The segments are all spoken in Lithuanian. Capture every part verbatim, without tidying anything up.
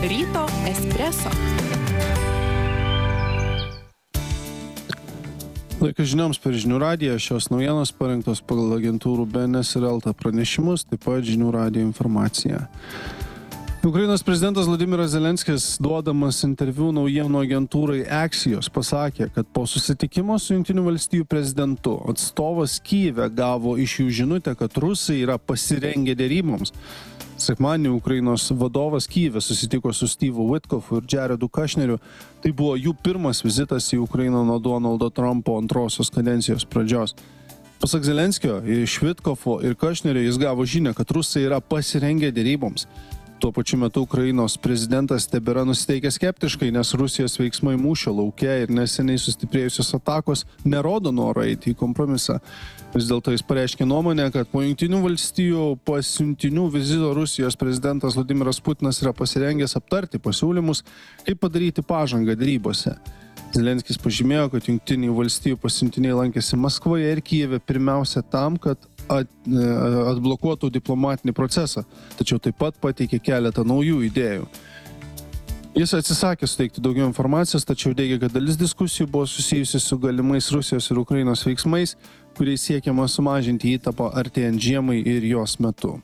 Ryto espreso. Laikas žinioms per Žinių radiją. Šios naujienos parengtos pagal agentūrų B N S ir Elta pranešimus, taip pat Žinių radijo informacija. Ukrainos prezidentas Vladimiras Zelenskis, duodamas interviu naujienų agentūrai Axios, pasakė, kad po susitikimo su Jungtinių valstijų prezidentu atstovas Kyjive gavo iš jų žinutę, kad rusai yra pasirengę deryboms. Sekmadienį Ukrainos vadovas Kyjive susitiko su Steve'u Witkofu ir Jaredu Kushneriu. Tai buvo jų pirmas vizitas į Ukrainą nuo Donaldo Trumpo antrosios kadencijos pradžios. Pasak Zelenskio, iš Witkofo ir Kushnerio jis gavo žinią, kad rusai yra pasirengę deryboms. Tuo pačiu metu Ukrainos prezidentas tebėra nusiteikęs skeptiškai, nes Rusijos veiksmai mūšio lauke ir neseniai sustiprėjusios atakos nerodo noro eiti į kompromisą. Vis dėlto jis pareiškė nuomonę, kad po Jungtinių valstijų pasiuntinių vizito Rusijos prezidentas Vladimiras Putinas yra pasirengęs aptarti pasiūlymus, kaip padaryti pažangą derybose. Zelenskis pažymėjo, kad Jungtinių valstijų pasiuntiniai lankėsi Maskvoje ir Kyjive pirmiausia tam, kad at, atblokuotų diplomatinį procesą, tačiau taip pat pateikė keletą naujų idėjų. Jis atsisakė suteikti daugiau informacijos, tačiau teigia, kad dalis diskusijų buvo susijusi su galimais Rusijos ir Ukrainos veiksmais, kuriais siekiama sumažinti įtampą artėjant žiemai ir jos metu.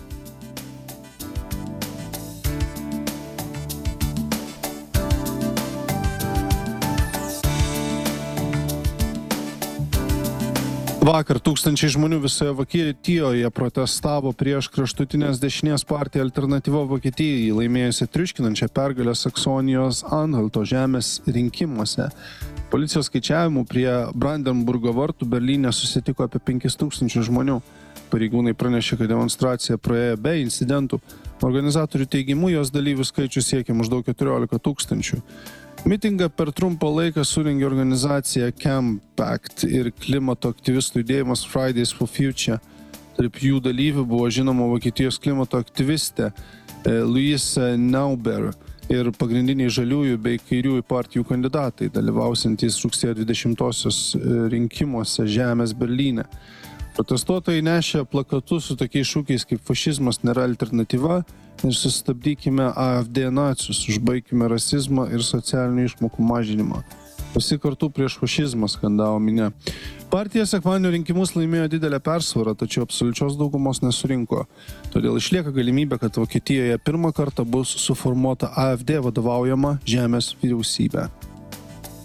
Vakar tūkstančiai žmonių visoje Vokietijoje protestavo prieš kraštutinės dešinės partiją Alternatyva Vokietijai, laimėjusią triuškinančią pergalę Saksonijos Anhalto žemės rinkimuose. Policijos skaičiavimų prie Brandenburgo vartų Berlyne susitiko apie penkis tūkstančius žmonių. Pareigūnai pranešė, kad demonstracija praėjo be incidentų. Organizatorių teigimu jos dalyvių skaičius siekia maždaug keturiolika tūkstančių. Mitingą per trumpą laiką surengė organizacija Campact ir klimato aktyvistų judėjimas Fridays for Future. Tarp jų dalyvių buvo žinoma Vokietijos klimato aktyvistė Luisa Nauber ir pagrindiniai žaliųjų bei kairiųjų partijų kandidatai, dalyvausintys rugsėjo dvidešimtosios rinkimuose Žemės Berlyne. Protestuotojai nešė plakatus su tokiais šūkiais kaip fašizmas nėra alternatyva ir sustabdykime A F D nacius, užbaikime rasizmą ir socialinių išmokų mažinimą. Visi kartu prieš fašizmą, skandavo minia. Partija sekmadienio rinkimus laimėjo didelę persvarą, tačiau absoliučios daugumos nesurinko. Todėl išlieka galimybė, kad Vokietijoje pirmą kartą bus suformuota A F D vadovaujama žemės vyriausybė.